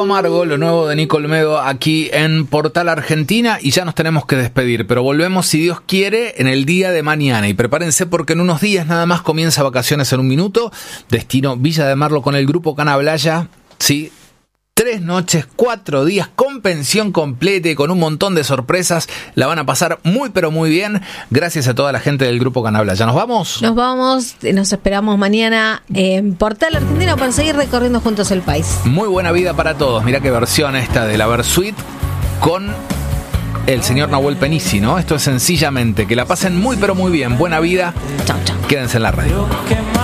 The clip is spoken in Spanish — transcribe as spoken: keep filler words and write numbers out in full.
Amargo, lo nuevo de Nico Olmedo aquí en Portal Argentina, y ya nos tenemos que despedir, pero volvemos, si Dios quiere, en el día de mañana, y prepárense porque en unos días nada más comienza Vacaciones en un Minuto, destino Villa de Merlo con el grupo Canablaya, sí. Tres noches, cuatro días, con pensión completa y con un montón de sorpresas. La van a pasar muy pero muy bien. Gracias a toda la gente del Grupo Canablaya. ¿Nos vamos? Nos vamos, nos esperamos mañana en Portal Argentina para seguir recorriendo juntos el país. Muy buena vida para todos. Mirá qué versión esta de la Versuit con el señor Nahuel Penisi, ¿no? Esto es Sencillamente. Que la pasen muy pero muy bien. Buena vida. Chau, chau. Quédense en la radio.